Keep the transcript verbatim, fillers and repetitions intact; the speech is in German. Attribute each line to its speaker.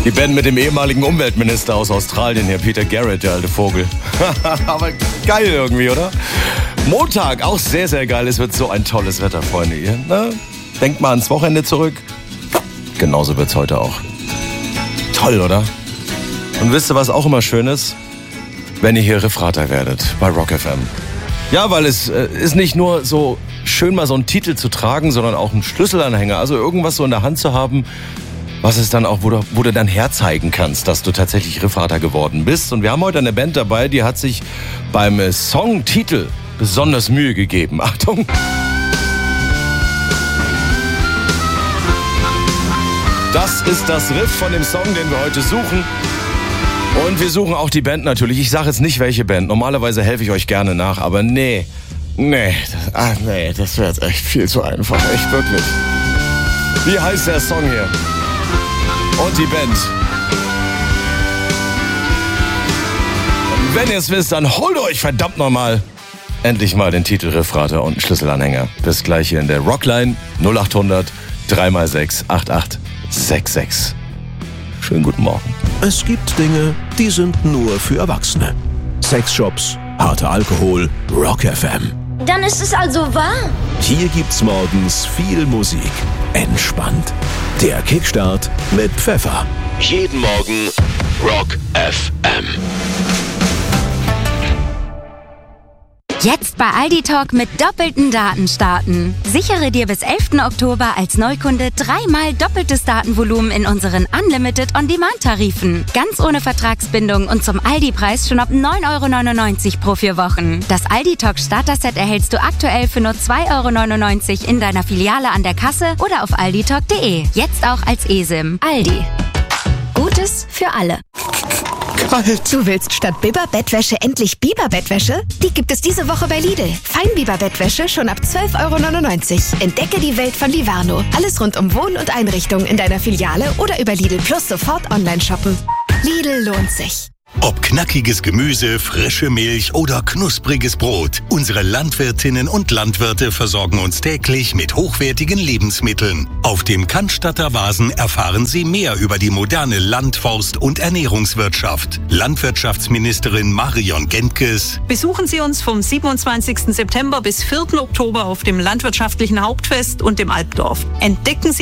Speaker 1: Die Band mit dem ehemaligen Umweltminister aus Australien hier, Peter Garrett, der alte Vogel. Aber geil irgendwie, oder? Montag, auch sehr, sehr geil. Es wird so ein tolles Wetter, Freunde. Ihr, ne? Denkt mal ans Wochenende zurück. Genauso wird's heute auch. Toll, oder? Und wisst ihr, was auch immer schön ist? Wenn ihr hier Refrater werdet bei Rock F M. Ja, weil es äh, ist nicht nur so schön, mal so einen Titel zu tragen, sondern auch einen Schlüsselanhänger. Also irgendwas so in der Hand zu haben, was es dann auch, wo du, wo du dann herzeigen kannst, dass du tatsächlich Refrater geworden bist. Und wir haben heute eine Band dabei, die hat sich beim äh, Songtitel besonders Mühe gegeben. Achtung! Das ist das Riff von dem Song, den wir heute suchen. Und wir suchen auch die Band natürlich. Ich sage jetzt nicht, welche Band. Normalerweise helfe ich euch gerne nach, aber nee. Nee, das, ach nee, das wäre jetzt echt viel zu einfach. Echt wirklich. Wie heißt der Song hier? Und die Band. Und wenn ihr es wisst, dann holt euch verdammt nochmal endlich mal den Titel Refrater und einen Schlüsselanhänger. Bis gleich hier in der Rockline null acht hundert drei mal sechs acht acht sechs sechs. Schönen guten Morgen.
Speaker 2: Es gibt Dinge, die sind nur für Erwachsene. Sexshops, harter Alkohol, Rock F M.
Speaker 3: Dann ist es also wahr.
Speaker 2: Hier gibt's morgens viel Musik. Entspannt. Der Kickstart mit Pfeffer. Jeden Morgen Rock F M.
Speaker 4: Jetzt bei Aldi Talk mit doppelten Daten starten. Sichere dir bis elften Oktober als Neukunde dreimal doppeltes Datenvolumen in unseren Unlimited On-Demand-Tarifen. Ganz ohne Vertragsbindung und zum Aldi-Preis schon ab neun Euro neunundneunzig pro vier Wochen. Das Aldi Talk Starter-Set erhältst du aktuell für nur zwei Euro neunundneunzig in deiner Filiale an der Kasse oder auf alditalk punkt de. Jetzt auch als eSIM. Aldi. Gutes für alle.
Speaker 5: Kalt. Du willst statt Biber-Bettwäsche endlich Biber-Bettwäsche? Die gibt es diese Woche bei Lidl. Feinbiber-Bettwäsche schon ab zwölf Euro neunundneunzig. Entdecke die Welt von Livarno. Alles rund um Wohn- und Einrichtung in deiner Filiale oder über Lidl Plus sofort online shoppen. Lidl lohnt sich.
Speaker 6: Ob knackiges Gemüse, frische Milch oder knuspriges Brot, unsere Landwirtinnen und Landwirte versorgen uns täglich mit hochwertigen Lebensmitteln. Auf dem Cannstatter Vasen erfahren Sie mehr über die moderne Land-, Forst- und Ernährungswirtschaft. Landwirtschaftsministerin Marion Gentges.
Speaker 7: Besuchen Sie uns vom siebenundzwanzigsten September bis vierten Oktober auf dem landwirtschaftlichen Hauptfest und dem Alpdorf. Entdecken Sie